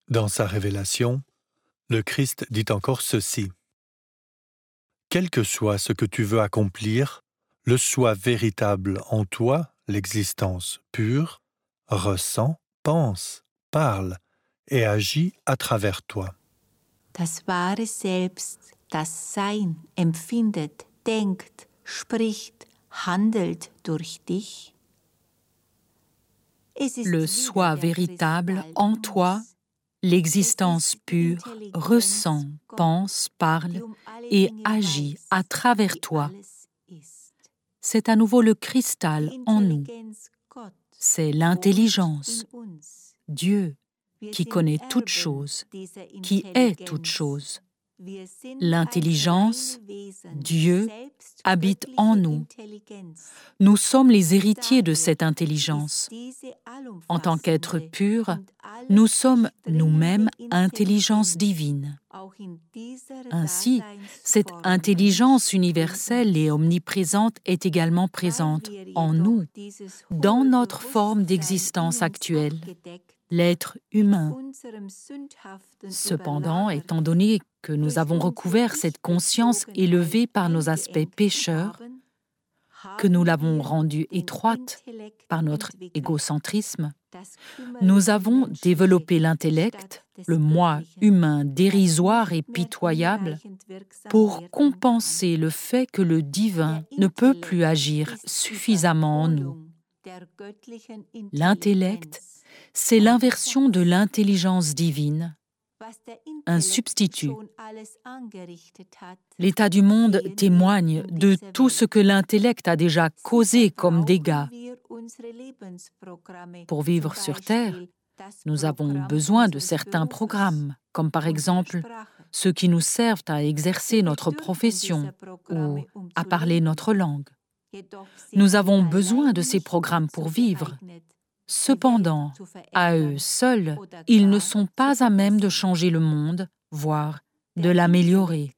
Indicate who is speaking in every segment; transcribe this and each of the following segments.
Speaker 1: Dans sa révélation, le Christ dit encore ceci. Quel que soit ce que tu veux accomplir, le soi véritable en toi, l'existence pure, ressent, pense, parle et agit à travers toi.
Speaker 2: Das wahre Selbst, das Sein, empfindet, denkt, spricht, handelt durch dich.
Speaker 3: Le soi véritable en toi, l'existence pure, ressent, pense, parle et agit à travers toi. C'est à nouveau le cristal en nous. C'est l'intelligence, Dieu, qui connaît toutes choses, qui est toutes choses. L'intelligence, Dieu, habite en nous. Nous sommes les héritiers de cette intelligence. En tant qu'êtres purs, nous sommes nous-mêmes intelligence divine. Ainsi, cette intelligence universelle et omniprésente est également présente en nous, dans notre forme d'existence actuelle, l'être humain. Cependant, étant donné que nous avons recouvert cette conscience élevée par nos aspects pécheurs, que nous l'avons rendue étroite par notre égocentrisme, nous avons développé l'intellect, le moi humain dérisoire et pitoyable, pour compenser le fait que le divin ne peut plus agir suffisamment en nous. L'intellect, c'est l'inversion de l'intelligence divine, un substitut. L'état du monde témoigne de tout ce que l'intellect a déjà causé comme dégâts. Pour vivre sur Terre, nous avons besoin de certains programmes, comme par exemple ceux qui nous servent à exercer notre profession ou à parler notre langue. Nous avons besoin de ces programmes pour vivre. Cependant, à eux seuls, ils ne sont pas à même de changer le monde, voire de l'améliorer.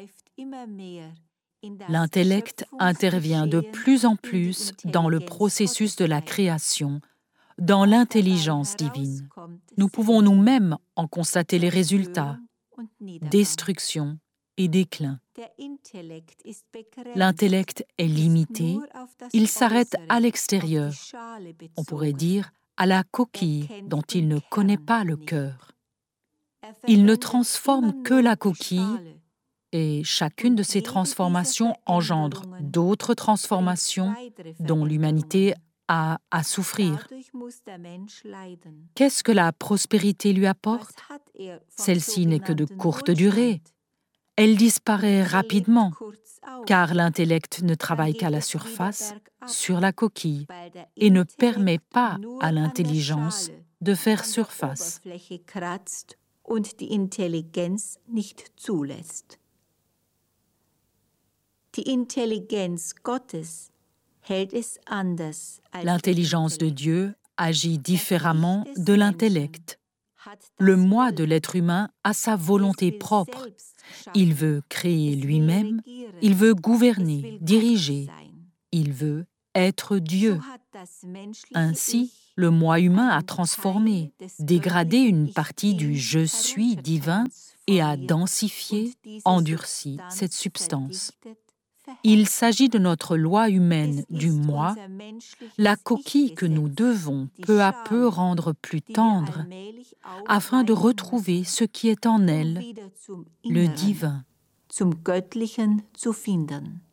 Speaker 3: L'intellect intervient de plus en plus dans le processus de la création, dans l'intelligence divine. Nous pouvons nous-mêmes en constater les résultats, destruction et déclin. L'intellect est limité, il s'arrête à l'extérieur, on pourrait dire à la coquille dont il ne connaît pas le cœur. Il ne transforme que la coquille et chacune de ces transformations engendre d'autres transformations dont l'humanité a à souffrir. Qu'est-ce que la prospérité lui apporte? Celle-ci n'est que de courte durée. Elle disparaît rapidement, car l'intellect ne travaille qu'à la surface, sur la coquille, et ne permet pas à l'intelligence de faire surface. L'intelligence de Dieu agit différemment de l'intellect. Le moi de l'être humain a sa volonté propre. Il veut créer lui-même, il veut gouverner, diriger, il veut être Dieu. Ainsi, le moi humain a transformé, dégradé une partie du « je suis » divin et a densifié, endurci cette substance. Il s'agit de notre loi humaine du moi, la coquille que nous devons peu à peu rendre plus tendre, afin de retrouver ce qui est en elle, le divin.
Speaker 2: Zum Göttlichen zu finden.